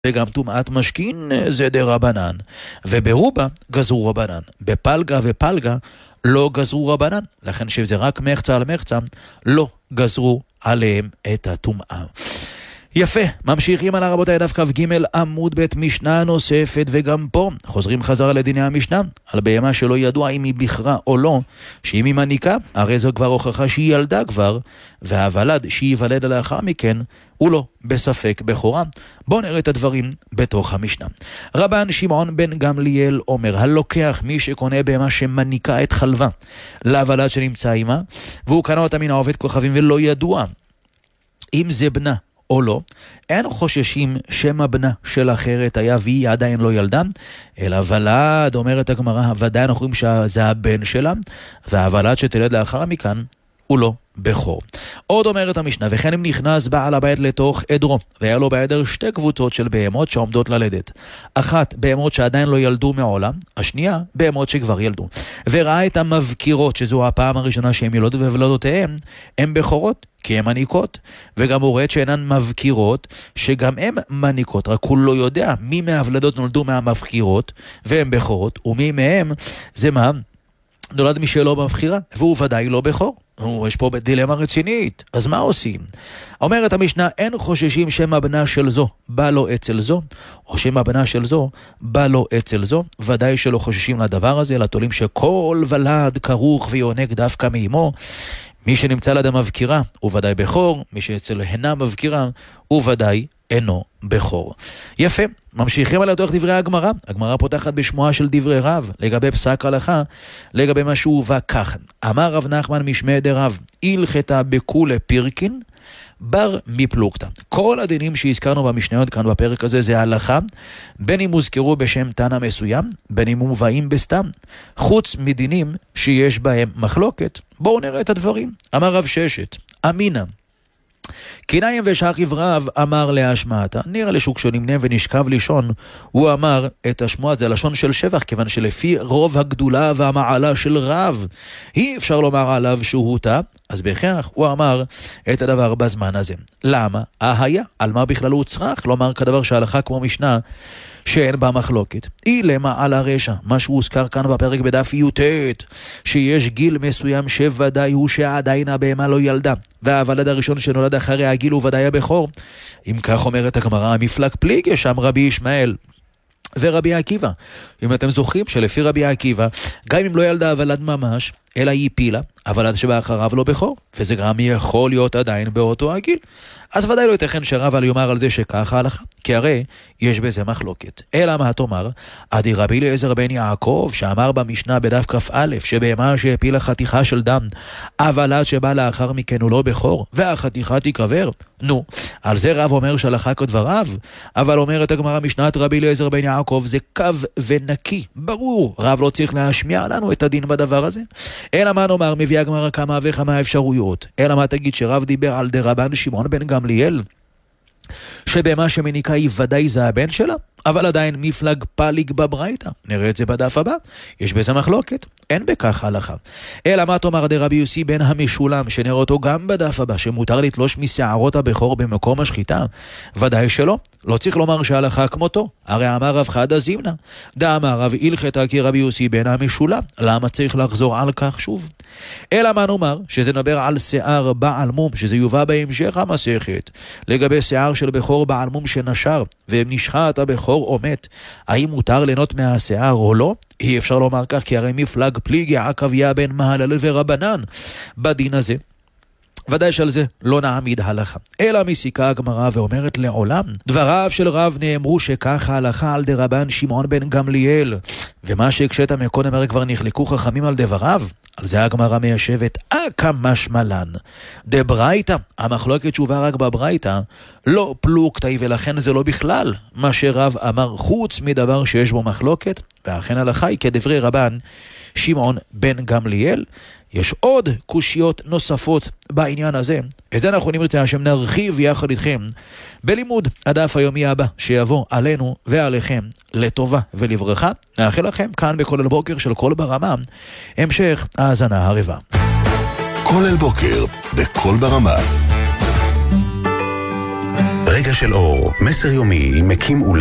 וגם טומאת משכין זה דרבנן, וברובה גזרו רבנן, בפלגה ופלגה לא גזרו רבנן, לכן שזה רק מחצה על מחצה, לא גזרו עליהם את הטומאה. יפה, ממשיכים על רבותיי דף כ"ג עמוד ב' משנה נוספת, וגם פה חוזרים חזרה לדיני המשנה על בהמה שלא ידוע אם היא בחרה או לא, שאם היא מניקה הרי זו כבר הוכחה שהיא ילדה כבר, והוולד שייוולד לאחר מכן הוא לא בספק בכורה. בואו נראה את הדברים בתוך המשנה. רבן שמעון בן גמליאל אומר, הלוקח מי שקונה בהמה שמניקה את חלבה לוולד שנמצא עימה, והוא קנה אותה מן העובד כוכבים ולא ידוע אם זה בנה או לא, אין חוששים שמא בנה של אחרת היה והיא עדיין לא ילדה, אלא ולד, אומרת הגמרא, ודאי אנחנו רואים שזה הבן שלה, והוולד שתלד לאחר מכאן הוא לא בכור. עוד אומרת המשנה, וכן אם נכנס בעל הבית לתוך עדרו, והיה לו בעדר שתי קבוצות של בהמות שעומדות ללדת. אחת, בהמות שעדיין לא ילדו מעולם, השנייה, בהמות שכבר ילדו. וראה את המבקירות, שזו הפעם הראשונה שהן ילדו וולדותיהן, הן בכורות, כי הן מניקות. וגם הוא רואה שאינן מבקירות, שגם הן מניקות, רק הוא לא יודע מי מהוולדות נולדו מהמבקירות, והן בכורות, ומי מהם זה מה? נולד מי שלא מבחירה, והוא ודאי לא בכור. יש פה דילמה רצינית, אז מה עושים? אומרת המשנה, אין חוששים שמא בנה של זו בא לו אצל זו, או שמא בנה של זו בא לו אצל זו, ודאי שלא חוששים לדבר הזה, אלא תולים שכל ולד כרוך ויונק דווקא מאמו. מי שנמצא ליד המבקירה הוא ודאי בכור, מי שאצל הנה מבקירה הוא ודאי אינו בכור. יפה, ממשיכים עליה תוך דברי הגמרא. הגמרא פותחת בשמועה של דברי רב לגבי פסק הלכה, לגבי מה שהוא בא כך. אמר רב נחמן משמע דרב, הלכתה בכולה פירקין בר מפלוגתא. כל הדינים שהזכרנו במשניות כאן בפרק הזה זה הלכה, בין אם הוזכרו בשם תנא מסוים, בין אם מובאים בסתם, חוץ מדינים שיש בהם מחלוקת. בואו נראה את הדברים. אמר רב ששת, אמינא קיניים ושכיב רב אמר להשמעתה, נראה לשוק שנמנה ונשכב לישון, הוא אמר את השמועה, זה לשון של שבח, כיוון שלפי רוב הגדולה והמעלה של רב, אי אפשר לומר עליו שהוא טעה, אז בכך הוא אמר את הדבר בזמן הזה. למה? היה, על מה בכלל הוא צריך לומר כדבר שהלכה כמו משנה, שאין בה מחלוקת. אילמה על הרשע, מה שהוזכר כאן בפרק בדף י"ט, שיש גיל מסוים שוודאי הוא שעדיין הבהמה לא ילדה, והוולד הראשון שנולד אחרי הגיל הוא ודאי הבכור. אם כך אומרת הגמרא, המפלג פליג שם רבי ישמעאל ורבי עקיבא. אם אתם זוכרים שלפי רבי עקיבא, גם אם לא ילדה הוולד ממש, אלא היא פילה, הוולד שבאחריו לא בכור, וזה גם יכול להיות עדיין באותו הגיל. אז ודאי לא ייתכן שרב על יאמר על זה שככה הלכה, כי הרי יש בזה מחלוקת. אלא מה תאמר? עדי רבי אליעזר בן יעקב, שאמר במשנה בדף כ"א, שבהמה שהפילה חתיכה של דם, הוולד שבא לאחר מכן הוא לא בכור, והחתיכה תיקבר. נו, על זה רב אומר שהלכה כדבריו, אבל אומרת הגמרא משנת רבי אליעזר בן יעקב, זה קו ונקי, ברור, רב לא צריך להשמיע לנו את הדין בדבר הזה. אלא מה נאמר, מביא הגמרא כמה וכמה אפשרויות. אלא מה תגיד שרב דיבר על דרבן שמעון בן גמליאל, שבהמה שמניקה היא ודאי זה הבן שלה, אבל עדיין מפלג פליג בברייתא. נראה את זה בדף הבא, יש בזה מחלוקת, אין בכך הלכה. אלא מה תאמר דרבי יוסי בן המשולם, שנראה אותו גם בדף הבא, שמותר לתלוש משערות הבכור במקום השחיטה? ודאי שלא, לא צריך לומר שההלכה כמותו, הרי אמר רב חדא זימנה, דאמר רב הלכתה כרבי יוסי בן המשולם, למה צריך לחזור על כך שוב? אלא מה נאמר, שזה נדבר על שיער בעל מום, שזה יובא בהמשך המסכת, לגבי שיער של בכור בעל מום שנשר, ונשחט הבכור או מת, האם מותר ליהנות מהשיער או לא? אי אפשר לומר כך, כי הרי מפלג פליג עקביה בן מהלל ורבנן בדין הזה. ודאי שעל זה לא נעמיד הלכה. אלא מסיקה הגמרא ואומרת לעולם, דבריו של רב נאמרו שככה הלכה על דרבן שמעון בן גמליאל, ומה שהקשת מקודם הרי כבר נחלקו חכמים על דבריו. על זה הגמרא מיישבת כמשמלן דברייתא, המחלוקת תשובה רק בברייתא, לא פלוגתא, ולכן זה לא בכלל מה שרב אמר, חוץ מדבר שיש בו מחלוקת, ואכן הלכה היא כדברי רבן שמעון בן גמליאל. יש עוד קושיות נוספות בעניין הזה, את זה אנחנו נרצה השם נרחיב יחד איתכם בלימוד הדף היומי הבא שיבוא עלינו ועליכם לטובה ולברכה. נאחל לכם כאן בכל בוקר של כל ברמה המשך האזנה הרבה. כל בוקר בכל ברמה. רגע של אור, מסר יומי עם מקים